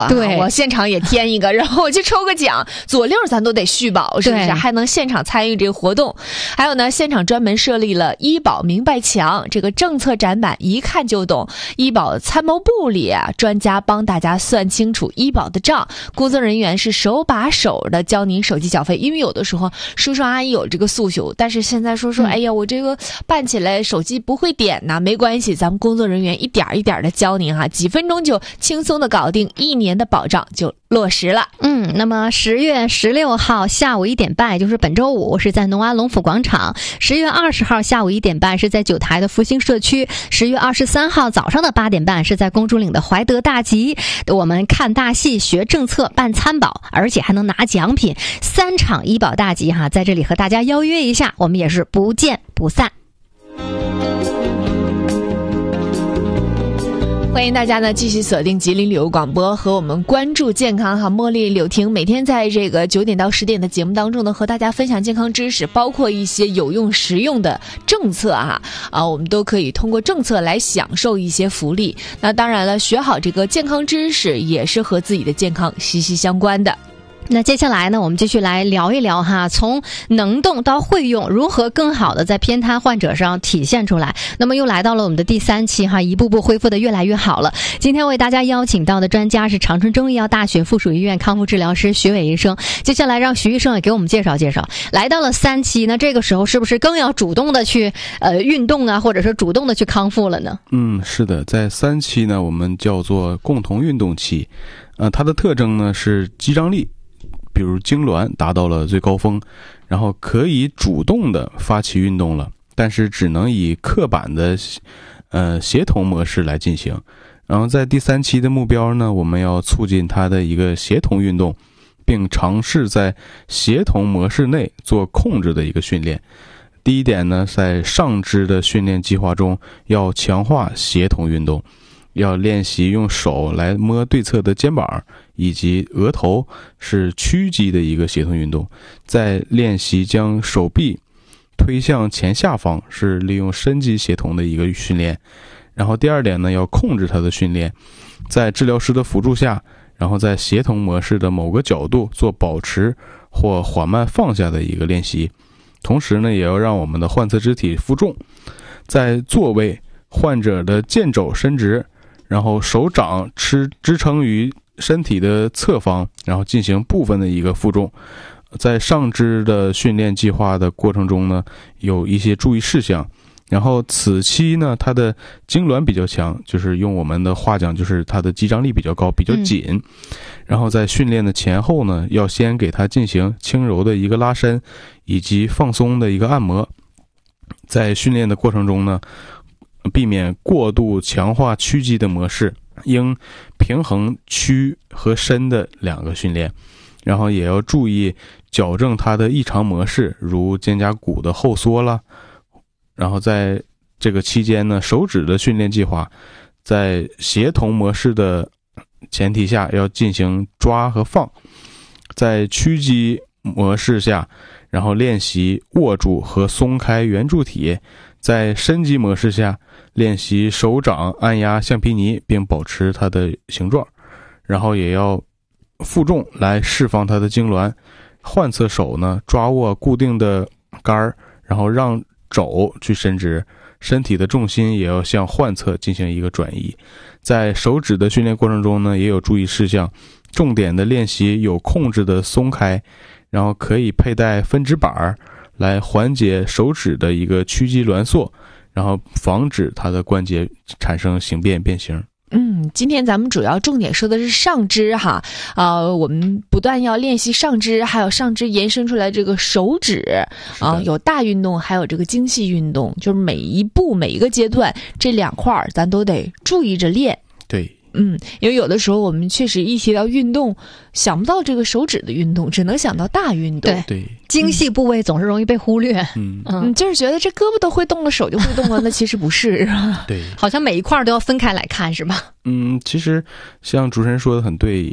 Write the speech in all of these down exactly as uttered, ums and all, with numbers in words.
啊， 对， 我现场也添一个，然后我去抽个奖，左右咱都得续保，是不是？还能现场参与这个活动。还有呢，现场专门设立了医保明白墙，这个政策展板一看就懂。医保参谋部里啊，专家帮大家算清楚医保的账，工作人员是手把手的教您手机缴费。因为有的时候叔叔阿姨有这个诉求，但是现在说说，哎呀，我这个办起来手机不会点呢，没关系，咱们工作人员一点一点的教您哈，几分钟就轻松的搞定，一年的保障就落实了。 嗯，那么十月十六号下午一点半，就是本周五，是在农安龙府广场；十月二十号下午一点半是在九台的复兴社区；十月二十三号早上的八点半是在公主岭的怀德大集。我们看大戏、学政策、办参保，而且还能拿奖品，三场医保大集哈，在这里和大家邀约一下，我们也是不见不散。 欢迎大家呢继续锁定吉林旅游广播，和我们关注健康哈。茉莉、柳婷每天在这个九点到十点的节目当中呢，和大家分享健康知识，包括一些有用实用的政策哈啊，我们都可以通过政策来享受一些福利。那当然了，学好这个健康知识也是和自己的健康息息相关的。 那接下来呢，我们继续来聊一聊哈，从能动到会用，如何更好的在偏瘫患者上体现出来。那么又来到了我们的第三期哈，一步步恢复的越来越好了。今天为大家邀请到的专家是长春中医药大学附属医院康复治疗师徐伟医生。接下来让徐医生也给我们介绍介绍。来到了三期，那这个时候是不是更要主动的去呃运动啊，或者是主动的去康复了呢？ 嗯，是的，在三期呢，我们叫做共同运动期。呃，它的特征呢是肌张力，比如痉挛达到了最高峰，然后可以主动的发起运动了，但是只能以刻板的呃协同模式来进行。然后在第三期的目标呢，我们要促进它的一个协同运动，并尝试在协同模式内做控制的一个训练。第一点呢，在上肢的训练计划中要强化协同运动，要练习用手来摸对侧的肩膀以及额头，是屈肌的一个协同运动。在练习将手臂推向前下方，是利用伸肌协同的一个训练。然后第二点呢，要控制它的训练，在治疗师的辅助下，然后在协同模式的某个角度做保持或缓慢放下的一个练习。同时呢，也要让我们的患侧肢体负重，在坐位患者的肩肘伸直，然后手掌支支撑于身体的侧方，然后进行部分的一个负重。在上肢的训练计划的过程中呢，有一些注意事项。然后此期呢，它的痉挛比较强，就是用我们的话讲，就是它的肌张力比较高，比较紧。嗯、然后在训练的前后呢，要先给它进行轻柔的一个拉伸，以及放松的一个按摩。在训练的过程中呢，避免过度强化屈肌的模式，应平衡屈和伸的两个训练。然后也要注意矫正它的异常模式，如肩胛骨的后缩啦。然后在这个期间呢，手指的训练计划在协同模式的前提下要进行抓和放，在屈肌模式下，然后练习握住和松开圆柱体，在伸肌模式下练习手掌按压橡皮泥并保持它的形状，然后也要负重来释放它的痉挛。患侧手呢，抓握固定的杆儿，然后让肘去伸直，身体的重心也要向患侧进行一个转移。在手指的训练过程中呢，也有注意事项，重点的练习有控制的松开，然后可以佩戴分指板来缓解手指的一个屈肌挛缩，然后防止它的关节产生形变变形。 嗯，今天咱们主要重点说的是上肢哈，呃，我们不断要练习上肢，还有上肢延伸出来这个手指啊、呃，有大运动，还有这个精细运动，就是每一步每一个阶段这两块咱都得注意着练。 对。 嗯，因为有的时候我们确实一提到运动，想不到这个手指的运动，只能想到大运动。 对对，精细部位总是容易被忽略。 嗯嗯，就是觉得这胳膊都会动了，手就会动了，那其实不是。 对， 好像每一块都要分开来看，是吧？ 嗯，其实像主持人说的很对，要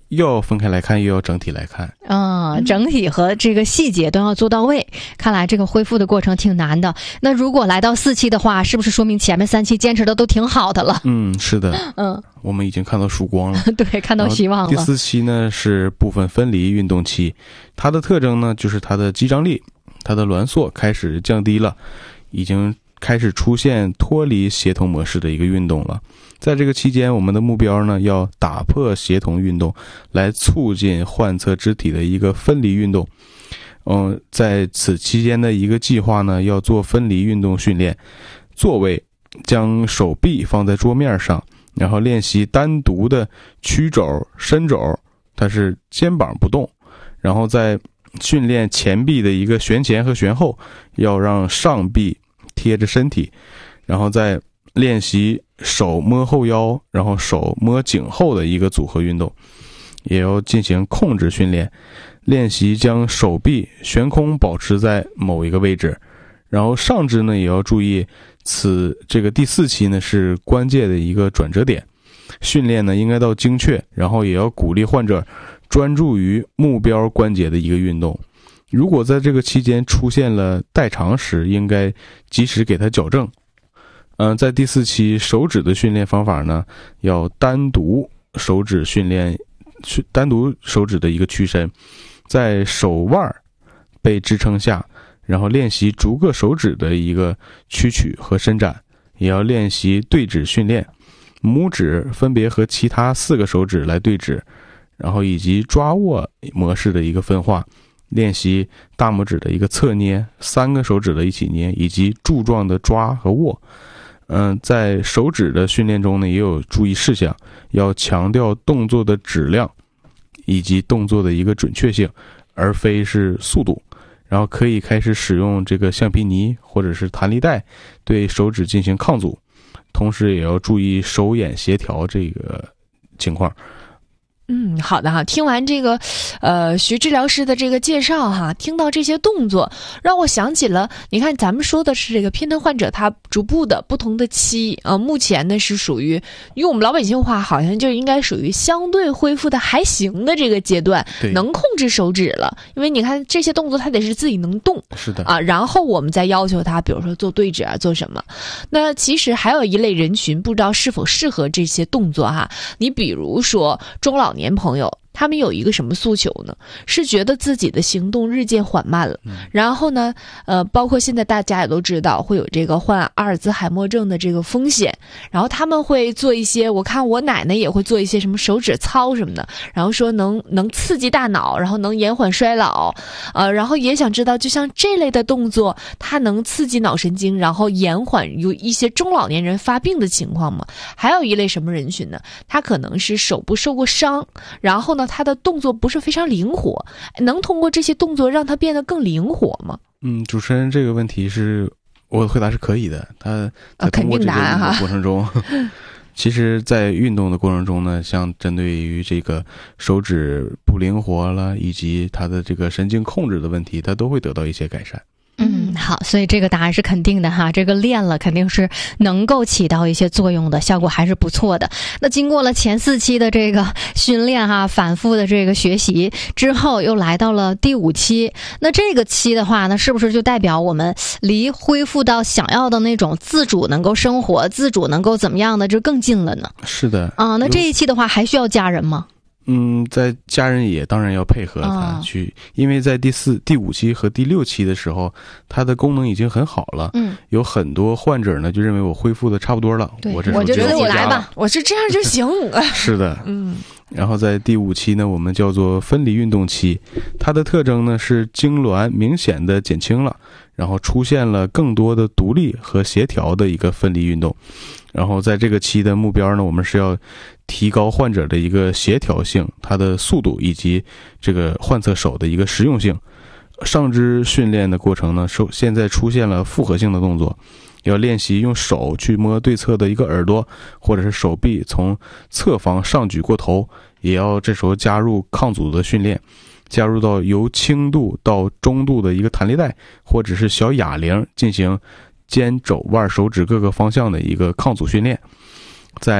又要分开来看，又要整体来看。 嗯，整体和这个细节都要做到位。看来这个恢复的过程挺难的。那如果来到四期的话，是不是说明前面三期坚持的都挺好的了？ 嗯，是的。 嗯， 我们已经看到曙光了。 对，看到希望了。 第四期呢是部分分离运动期，它的特征呢就是它的肌张力、它的挛缩开始降低了，已经开始出现脱离协同模式的一个运动了。在这个期间，我们的目标呢要打破协同运动，来促进患侧肢体的一个分离运动。嗯，在此期间的一个计划呢，要做分离运动训练。座位将手臂放在桌面上，然后练习单独的曲肘、伸肘，它是肩膀不动。然后在训练前臂的一个旋前和旋后，要让上臂贴着身体，然后再练习手摸后腰，然后手摸颈后的一个组合运动，也要进行控制训练，练习将手臂悬空保持在某一个位置。然后上肢呢也要注意，此这个第四期呢是关键的一个转折点，训练呢应该到精确，然后也要鼓励患者专注于目标关节的一个运动。如果在这个期间出现了代偿时，应该及时给它矫正。嗯、呃，在第四期手指的训练方法呢，要单独手指训练，单独手指的一个屈伸，在手腕被支撑下，然后练习逐个手指的一个屈曲和伸展，也要练习对指训练，拇指分别和其他四个手指来对指，然后以及抓握模式的一个分化。练习大拇指的一个侧捏，三个手指的一起捏，以及柱状的抓和握。嗯、呃，在手指的训练中呢，也有注意事项，要强调动作的质量以及动作的一个准确性，而非是速度。然后可以开始使用这个橡皮泥或者是弹力带对手指进行抗阻，同时也要注意手眼协调这个情况。 嗯，好的哈。听完这个，呃，徐治疗师的这个介绍哈，听到这些动作，让我想起了，你看咱们说的是这个偏瘫患者，他逐步的不同的期啊、呃，目前呢是属于用我们老百姓话，好像就应该属于相对恢复的还行的这个阶段，能控制手指了。因为你看这些动作，他得是自己能动， 是的啊，然后我们再要求他，比如说做对指啊，做什么。那其实还有一类人群，不知道是否适合这些动作哈。你比如说中老年朋友，他们有一个什么诉求呢？是觉得自己的行动日渐缓慢了。嗯、然后呢，呃，包括现在大家也都知道会有这个患阿尔兹海默症的这个风险，然后他们会做一些，我看我奶奶也会做一些什么手指操什么的，然后说能能刺激大脑，然后能延缓衰老，呃，然后也想知道，就像这类的动作，它能刺激脑神经，然后延缓有一些中老年人发病的情况吗？还有一类什么人群呢？他可能是手部受过伤，然后呢，他的动作不是非常灵活，能通过这些动作让他变得更灵活吗？ 嗯，主持人这个问题是我的回答是可以的。他在通过这个运动过程中，啊、其实在运动的过程中呢，像针对于这个手指不灵活了，以及他的这个神经控制的问题，他都会得到一些改善。 嗯，好，所以这个答案是肯定的哈，这个练了肯定是能够起到一些作用的，效果还是不错的。那经过了前四期的这个训练哈，反复的这个学习之后，又来到了第五期。那这个期的话呢，是不是就代表我们离恢复到想要的那种自主能够生活、自主能够怎么样的就更近了呢？ 是的。 啊，那这一期的话还需要家人吗？ 嗯，在家人也当然要配合他去，哦、因为在第四、第五期和第六期的时候，它的功能已经很好了。嗯，有很多患者呢就认为我恢复的差不多了，我这我就自己来吧，我是这样就行。 是的， 嗯。 然后在第五期呢，我们叫做分离运动期，它的特征呢是痉挛明显的减轻了，然后出现了更多的独立和协调的一个分离运动。然后在这个期的目标呢，我们是要提高患者的一个协调性、它的速度以及这个患侧手的一个实用性。上肢训练的过程呢，受现在出现了复合性的动作，要练习用手去摸对侧的一个耳朵，或者是手臂从侧方上举过头，也要这时候加入抗阻的训练，加入到由轻度到中度的一个弹力带或者是小哑铃进行肩肘腕手指各个方向的一个抗阻训练。在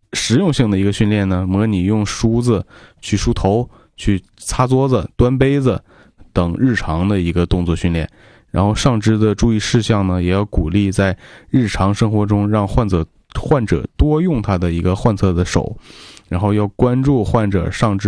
实用性的一个训练呢，模拟用梳子去梳头、去擦桌子、端杯子等日常的一个动作训练。然后上肢的注意事项呢，也要鼓励在日常生活中让患者患者多用他的一个患侧的手，然后要关注患者上肢